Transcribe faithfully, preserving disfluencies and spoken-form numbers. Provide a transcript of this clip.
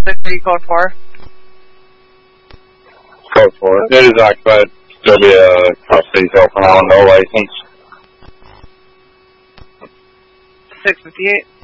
City code four. Code four. It is occupied. There'll be a custody cell for now, no license. six fifty-eight.